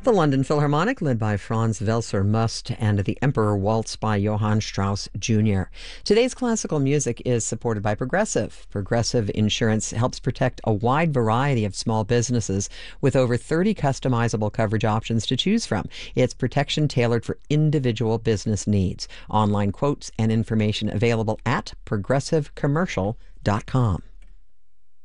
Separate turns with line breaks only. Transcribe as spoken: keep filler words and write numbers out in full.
The London Philharmonic, led by Franz Welser Must, and The Emperor Waltz by Johann Strauss Junior Today's classical music is supported by Progressive. Progressive Insurance helps protect a wide variety of small businesses with over thirty customizable coverage options to choose from. It's protection tailored for individual business needs. Online quotes and information available at progressive commercial dot com.